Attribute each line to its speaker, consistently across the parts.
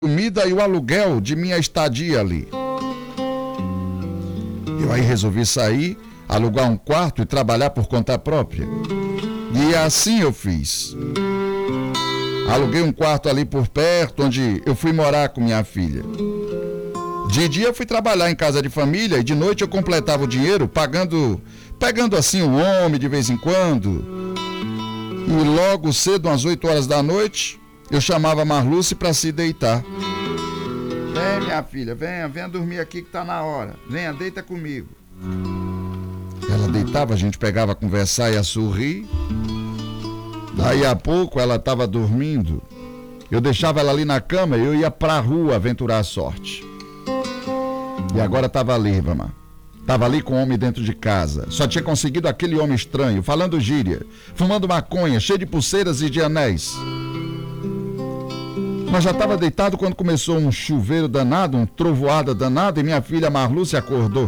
Speaker 1: comida e o aluguel de minha estadia ali. Eu aí resolvi sair, alugar um quarto e trabalhar por conta própria. E assim eu fiz. Aluguei um quarto ali por perto, onde eu fui morar com minha filha. De dia eu fui trabalhar em casa de família e de noite eu completava o dinheiro pegando assim o homem de vez em quando. E logo cedo, às 8 horas da noite, eu chamava a Marluce para se deitar. Vem, minha filha, venha dormir aqui que tá na hora. Venha, deita comigo. Ela deitava, a gente pegava a conversar e a sorrir. Daí a pouco ela estava dormindo. Eu deixava ela ali na cama e eu ia pra rua aventurar a sorte. E agora estava ali, Ivamar. Estava ali com o homem dentro de casa. Só tinha conseguido aquele homem estranho, falando gíria, fumando maconha, cheio de pulseiras e de anéis. Mas já estava deitado quando começou um chuveiro danado, um trovoada danado, e minha filha Marluce acordou.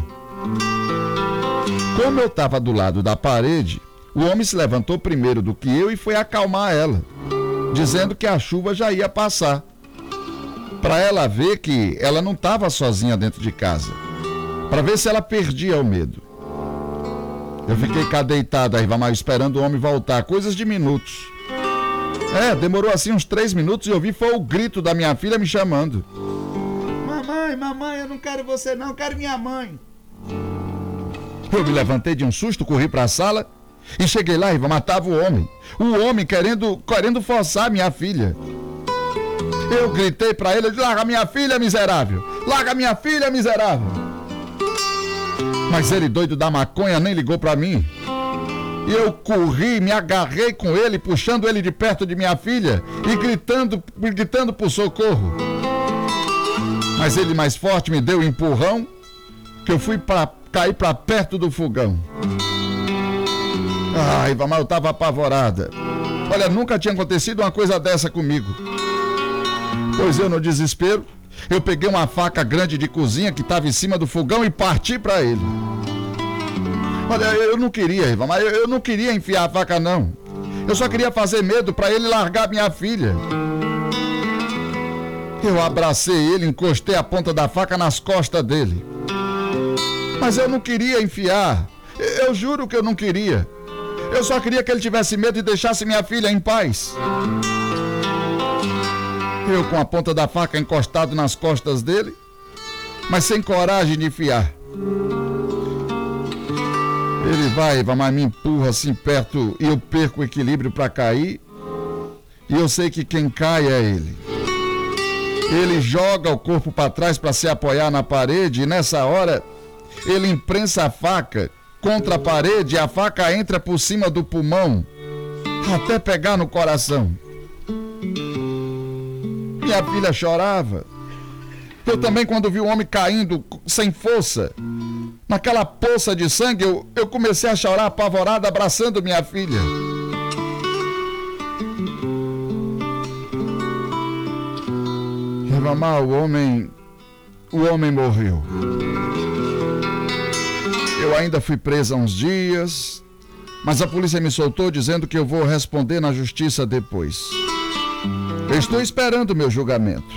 Speaker 1: Como eu estava do lado da parede, o homem se levantou primeiro do que eu e foi acalmar ela, dizendo que a chuva já ia passar, para ela ver que ela não estava sozinha dentro de casa, para ver se ela perdia o medo. Eu fiquei cá deitada, Ivamar, esperando o homem voltar, coisas de minutos. Demorou assim uns 3 minutos e eu ouvi foi o grito da minha filha me chamando. Mamãe, eu não quero você não, eu quero minha mãe. Eu me levantei de um susto, corri para a sala e cheguei lá e matava o homem querendo forçar minha filha. Eu gritei para ele: larga minha filha, miserável, larga minha filha, miserável. Mas ele, doido da maconha, nem ligou para mim. E eu corri, me agarrei com ele, puxando ele de perto de minha filha e gritando por socorro. Mas ele, mais forte, me deu um empurrão que eu fui cair para perto do fogão. Ivamar, eu estava apavorada. Olha, nunca tinha acontecido uma coisa dessa comigo. Pois eu, no desespero, eu peguei uma faca grande de cozinha que estava em cima do fogão e parti para ele. Olha, eu não queria, Ivamar, eu não queria enfiar a faca, não. Eu só queria fazer medo para ele largar minha filha. Eu abracei ele, encostei a ponta da faca nas costas dele. Mas eu não queria enfiar. Eu juro que eu não queria. Eu só queria que ele tivesse medo e deixasse minha filha em paz. Eu com a ponta da faca encostado nas costas dele, mas sem coragem de enfiar. Ele vai, mas me empurra assim perto e eu perco o equilíbrio para cair. E eu sei que quem cai é ele. Ele joga o corpo para trás para se apoiar na parede e nessa hora ele imprensa a faca contra a parede e a faca entra por cima do pulmão até pegar no coração. Minha filha chorava. Eu também, quando vi o homem caindo sem força, naquela poça de sangue, eu comecei a chorar apavorada, abraçando minha filha. Ivamar, o homem morreu. Eu ainda fui presa uns dias, mas a polícia me soltou dizendo que eu vou responder na justiça depois. Eu estou esperando o meu julgamento.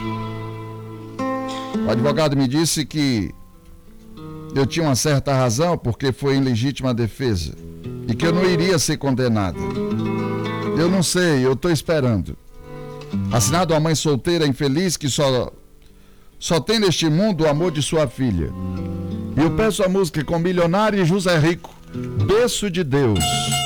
Speaker 1: O advogado me disse que eu tinha uma certa razão porque foi em legítima defesa e que eu não iria ser condenado. Eu não sei, eu estou esperando. Assinado a mãe solteira infeliz que só tem neste mundo o amor de sua filha. E eu peço a música com Milionário e José Rico, Berço de Deus.